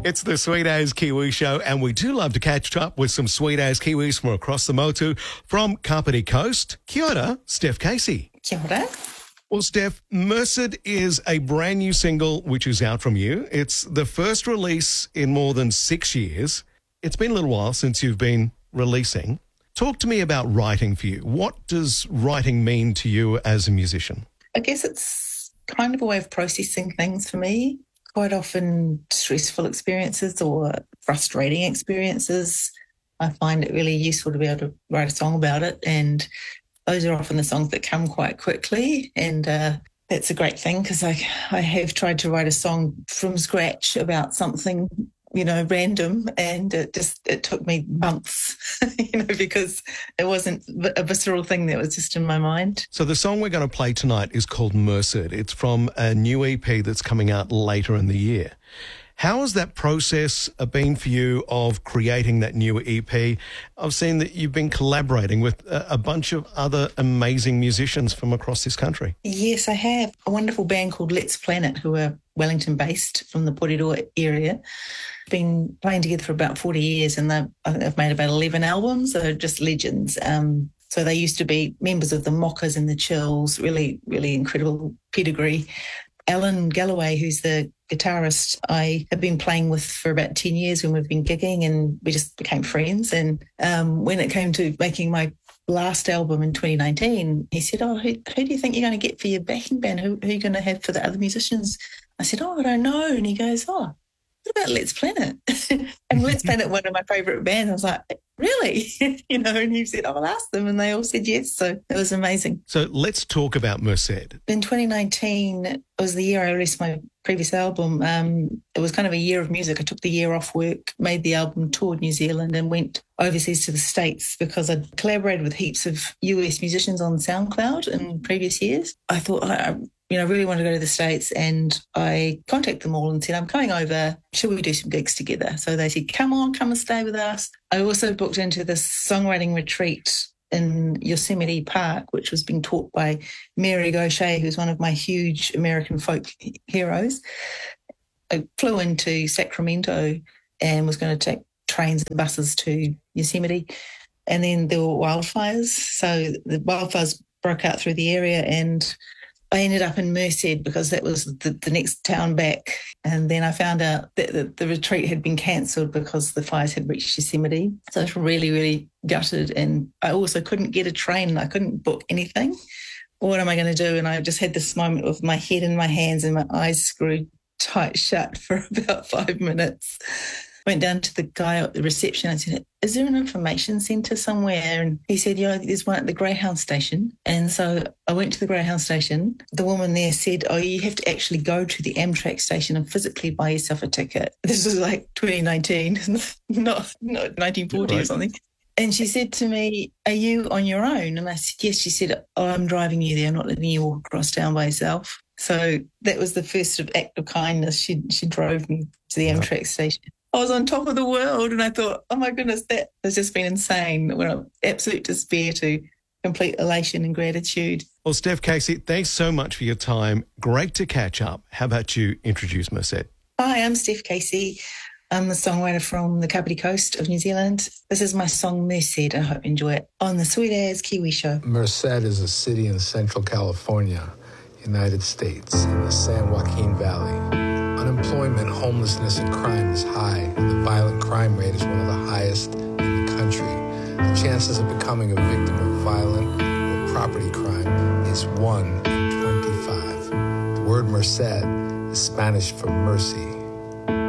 It's the Sweet As Kiwi Show, and we do love to catch up with some Sweet As Kiwis from across the motu. From Kapiti Coast, kia ora, Steph Casey. Kia ora. Well, Steph, Merced is a brand new single which is out from you. It's the first release in more than 6 years. It's been a little while since you've been releasing. Talk to me about writing for you. What does writing mean to you as a musician? I guess it's kind of a way of processing things for me. Quite often stressful experiences or frustrating experiences, I find it really useful to be able to write a song about it. And those are often the songs that come quite quickly. And that's a great thing because I have tried to write a song from scratch about something, random, and it took me months, because it wasn't a visceral thing that was just in my mind. So the song we're going to play tonight is called Merced. It's from a new EP that's coming out later in the year. How has that process been for you of creating that new EP? I've seen that you've been collaborating with a bunch of other amazing musicians from across this country. Yes, I have. A wonderful band called Let's Planet, who are Wellington-based from the Porirua area. Been playing together for about 40 years, and I think they've made about 11 albums. So they're just legends. So they used to be members of the Mockers and the Chills, really, really incredible pedigree. Alan Galloway, who's the guitarist, I have been playing with for about 10 years when we've been gigging, and we just became friends. And when it came to making my last album in 2019, he said, who do you think you're going to get for your backing band? Who are you going to have for the other musicians? I said, I don't know. And he goes, what about Let's Planet? And Let's Planet, one of my favourite bands. I was like, really? And he said, I'll ask them. And they all said yes. So it was amazing. So let's talk about Merced. In 2019 was the year I released my previous album. It was kind of a year of music. I took the year off work, made the album, toured New Zealand, and went overseas to the States because I'd collaborated with heaps of US musicians on SoundCloud in previous years. I thought, I really want to go to the States, and I contacted them all and said, I'm coming over, should we do some gigs together? So they said, come and stay with us. I also booked into this songwriting retreat in Yosemite Park, which was being taught by Mary Gauthier, who's one of my huge American folk heroes. I flew into Sacramento and was going to take trains and buses to Yosemite. And then there were wildfires. So the wildfires broke out through the area, and I ended up in Merced because that was the next town back. And then I found out that the retreat had been cancelled because the fires had reached Yosemite. So I was really, really gutted. And I also couldn't get a train. I couldn't book anything. What am I going to do? And I just had this moment with my head in my hands and my eyes screwed tight shut for about 5 minutes. Went down to the guy at the reception and said, is there an information centre somewhere? And he said, there's one at the Greyhound station. And so I went to the Greyhound station. The woman there said, you have to actually go to the Amtrak station and physically buy yourself a ticket. This was like 2019, not 1940 or something. And she said to me, are you on your own? And I said, yes. She said, I'm driving you there. I'm not letting you walk across town by yourself. So that was the first sort of act of kindness. She drove me to the Amtrak station. I was on top of the world, and I thought, oh my goodness, that has just been insane. When I'm absolute despair to complete elation and gratitude. Well, Steph Casey, thanks so much for your time. Great to catch up. How about you introduce Merced? Hi, I'm Steph Casey. I'm the songwriter from the Kapiti Coast of New Zealand. This is my song Merced. I hope you enjoy it on the Sweet As Kiwi Show. Merced is a city in Central California, United States, in the San Joaquin Valley. Unemployment, homelessness, and crime is high, and the violent crime rate is one of the highest in the country. The chances of becoming a victim of violent or property crime is 1 in 25. The word merced is Spanish for mercy.